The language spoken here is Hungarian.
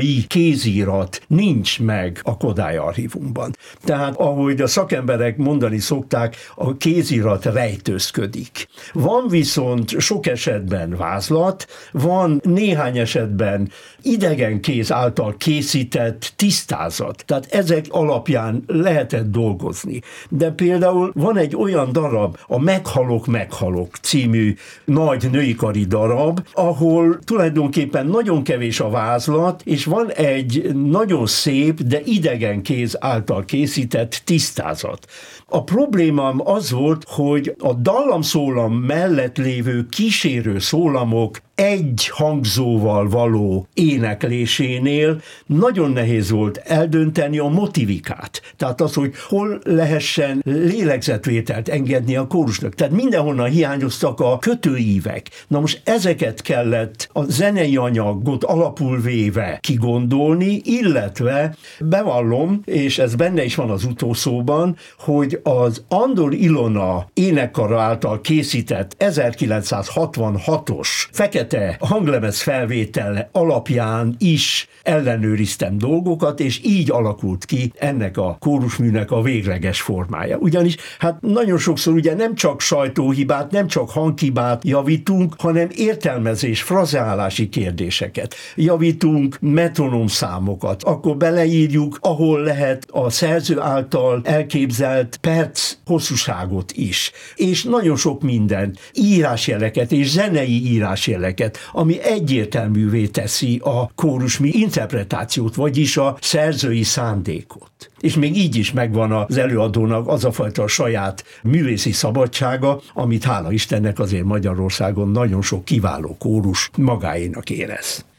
kézirat nincs meg a Kodály archívumban. Tehát, ahogy a szakemberek mondani szokták, a kézirat rejtőzködik. Van viszont sok esetben vázlat, van néhány esetben idegen kéz által készített tisztázat. Tehát ezek alapján lehetett dolgozni. De például van egy olyan darab, a Meghalok című nagy nőikari darab, ahol tulajdonképpen nagyon kevés a vázlat, és van egy nagyon szép, de idegen kéz által készített tisztázat. A problémám az volt, hogy a dallamszólam mellett lévő kísérő szólamok egy hangzóval való éneklésénél nagyon nehéz volt eldönteni a motivikát. Tehát az, hogy hol lehessen lélegzetvételt engedni a kórusnak. Tehát mindenhonnan hiányoztak a kötőívek. Na most ezeket kellett a zenei anyagot alapul véve kigondolni, illetve bevallom, és ez benne is van az utószóban, hogy az Andor Ilona énekkara által készített 1966-os fekete hanglemez felvétel alapján is ellenőriztem dolgokat, és így alakult ki ennek a kórusműnek a végleges formája. Ugyanis hát nagyon sokszor ugye nem csak sajtóhibát, nem csak hanghibát javítunk, hanem értelmezés, frazeálási kérdéseket. Javítunk metronom számokat, akkor beleírjuk, ahol lehet a szerző által elképzelt perc hosszúságot is. És nagyon sok minden, írásjeleket és zenei írásjeleket, ami egyértelművé teszi a kórusmű interpretációt, vagyis a szerzői szándékot. És még így is megvan az előadónak az a fajta saját művészi szabadsága, amit hála Istennek azért Magyarországon nagyon sok kiváló kórus magáénak érez.